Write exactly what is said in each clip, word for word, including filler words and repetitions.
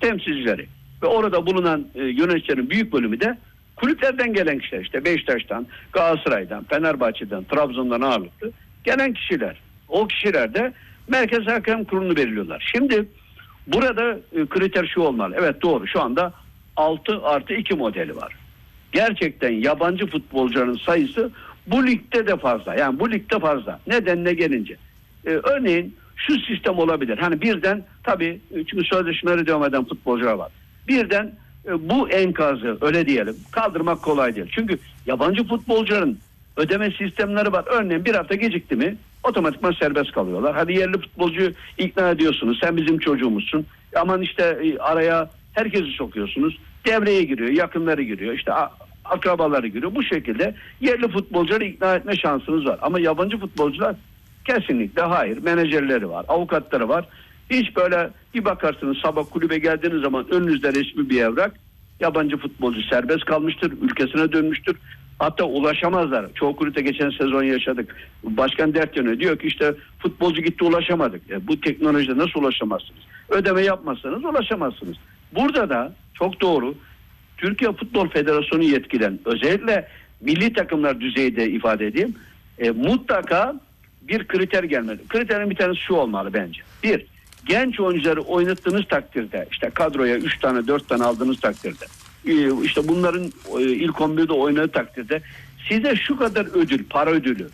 temsilcileri ve orada bulunan e, yöneticilerin büyük bölümü de kulüplerden gelen kişiler. İşte Beşiktaş'tan, Galatasaray'dan, Fenerbahçe'den, Trabzon'dan ağırlıklı gelen kişiler. O kişiler de Merkez Hakem Kurulu'nu belirliyorlar. Şimdi burada e, kriter şu olmalı. Evet, doğru, şu anda altı artı iki modeli var. Gerçekten yabancı futbolcuların sayısı bu ligde de fazla. Yani bu ligde fazla. Nedenine gelince. Ee, örneğin şu sistem olabilir. Hani birden tabii çünkü sözleşmeleri devam eden futbolcular var. Birden e, bu enkazı öyle diyelim kaldırmak kolay değil. Çünkü yabancı futbolcuların ödeme sistemleri var. Örneğin bir hafta gecikti mi otomatikman serbest kalıyorlar. Hadi yerli futbolcuyu ikna ediyorsunuz. Sen bizim çocuğumuzsun. Aman işte e, araya herkesi sokuyorsunuz. Devreye giriyor. Yakınları giriyor. İşte akrabaları giriyor. Bu şekilde yerli futbolcuları ikna etme şansınız var. Ama yabancı futbolcular kesinlikle hayır. Menajerleri var. Avukatları var. Hiç böyle bir bakarsınız sabah kulübe geldiğiniz zaman önünüzde resmi bir evrak. Yabancı futbolcu serbest kalmıştır. Ülkesine dönmüştür. Hatta ulaşamazlar. Çoğu kulüpte geçen sezon yaşadık. Başkan dert yanıyor. Diyor ki işte futbolcu gitti ulaşamadık. E bu teknolojide nasıl ulaşamazsınız? Ödeme yapmazsanız ulaşamazsınız. Burada da çok doğru. Türkiye Futbol Federasyonu yetkilen özellikle milli takımlar düzeyde ifade edeyim. E, mutlaka bir kriter gelmeli. Kriterin bir tanesi şu olmalı bence. Bir, genç oyuncuları oynattığınız takdirde işte kadroya üç tane dört tane aldığınız takdirde e, işte bunların e, ilk on birde oynadığı takdirde size şu kadar ödül, para ödülü.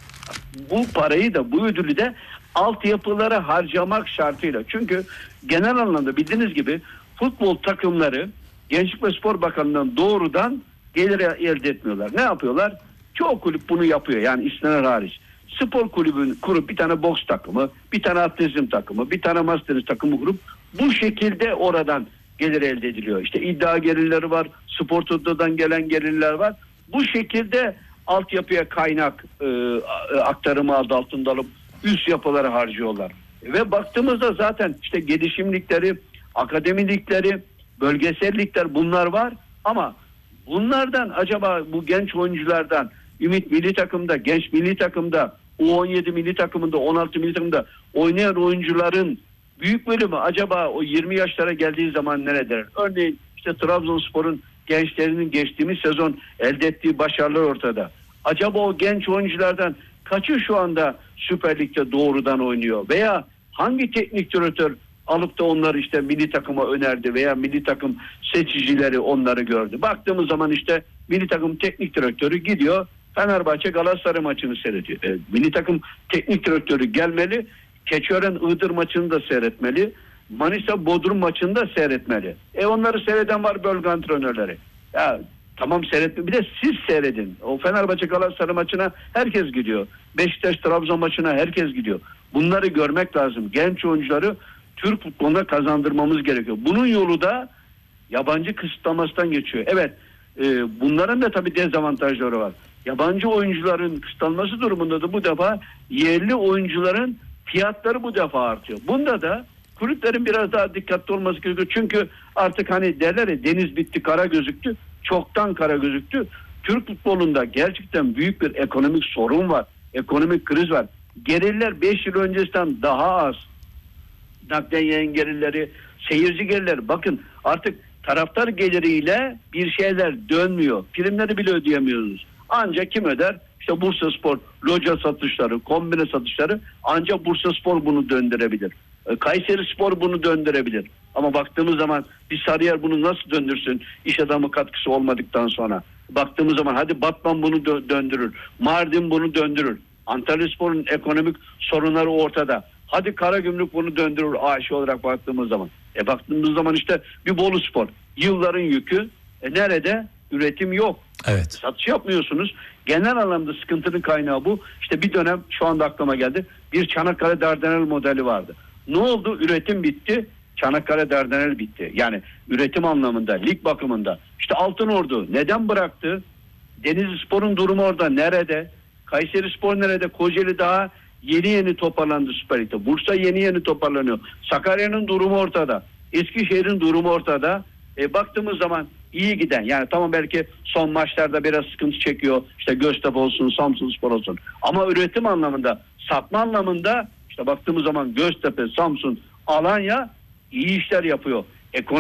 Bu parayı da bu ödülü de altyapılara harcamak şartıyla. Çünkü genel anlamda bildiğiniz gibi futbol takımları Gençlik ve Spor Bakanlığı'ndan doğrudan gelir elde etmiyorlar. Ne yapıyorlar? Çoğu kulüp bunu yapıyor. Yani istisnalar hariç. Spor kulübün kurup bir tane boks takımı, bir tane atletizm takımı, bir tane masa tenisi takımı kurup bu şekilde oradan gelir elde ediliyor. İşte iddia gelirleri var, spor totodan gelen gelirler var. Bu şekilde altyapıya kaynak e, aktarımı adı altında alıp üst yapıları harcıyorlar. Ve baktığımızda zaten işte gelişimlikleri, akademilikleri, bölgesellikler bunlar var ama bunlardan acaba bu genç oyunculardan Ümit milli takımda, genç milli takımda, U on yedi milli takımında, on altı milli takımda oynayan oyuncuların büyük bölümü acaba o yirmi yaşlara geldiği zaman neredeler? Örneğin işte Trabzonspor'un gençlerinin geçtiğimiz sezon elde ettiği başarılar ortada. Acaba o genç oyunculardan kaçı şu anda Süper Lig'de doğrudan oynuyor? Veya hangi teknik direktör alıp da onları işte milli takıma önerdi veya milli takım seçicileri onları gördü. Baktığımız zaman işte milli takım teknik direktörü gidiyor Fenerbahçe Galatasaray maçını seyrediyor. E, milli takım teknik direktörü gelmeli, Keçiören Iğdır maçını da seyretmeli, Manisa Bodrum maçını da seyretmeli. E onları seyreden var bölge antrenörleri. Ya tamam seyretme, bir de siz seyredin. O Fenerbahçe Galatasaray maçına herkes gidiyor. Beşiktaş Trabzon maçına herkes gidiyor. Bunları görmek lazım. Genç oyuncuları Türk futboluna kazandırmamız gerekiyor. Bunun yolu da yabancı kısıtlamasından geçiyor. Evet, e, bunların da tabii dezavantajları var. Yabancı oyuncuların kısıtlanması durumunda da bu defa yerli oyuncuların fiyatları bu defa artıyor. Bunda da kulüplerin biraz daha dikkatli olması gerekiyor. Çünkü artık hani derler ya deniz bitti kara gözüktü. Çoktan kara gözüktü. Türk futbolunda gerçekten büyük bir ekonomik sorun var. Ekonomik kriz var. Gelirler beş yıl öncesinden daha az. Nakden yayın gelirleri, seyirci gelirleri. Bakın artık taraftar geliriyle bir şeyler dönmüyor. Primleri bile ödeyemiyoruz. Ancak kim öder? İşte Bursaspor, loca satışları, kombine satışları ancak Bursaspor bunu döndürebilir. Kayserispor bunu döndürebilir. Ama baktığımız zaman bir Sarıyer bunu nasıl döndürsün? İş adamı katkısı olmadıktan sonra. Baktığımız zaman hadi Batman bunu dö- döndürür. Mardin bunu döndürür. Antalyaspor'un ekonomik sorunları ortada. Hadi Karagümrük bunu döndürür A Ş olarak baktığımız zaman. E baktığımız zaman işte bir Boluspor. Yılların yükü. E nerede? Üretim yok. Evet. Satış yapmıyorsunuz. Genel anlamda sıkıntının kaynağı bu. İşte bir dönem şu anda aklıma geldi. Bir Çanakkale Dardanel modeli vardı. Ne oldu? Üretim bitti. Çanakkale Dardanel bitti. Yani üretim anlamında, lig bakımında. İşte Altınordu neden bıraktı? Denizlispor'un durumu orada nerede? Kayserispor nerede? Kocaeli daha yeni yeni toparlandı Süper Lig'de. Bursa yeni yeni toparlanıyor. Sakarya'nın durumu ortada. Eskişehir'in durumu ortada. E, baktığımız zaman iyi giden, yani tamam belki son maçlarda biraz sıkıntı çekiyor. İşte Göztepe olsun, Samsunspor olsun. Ama üretim anlamında, satma anlamında işte baktığımız zaman Göztepe, Samsun, Alanya iyi işler yapıyor.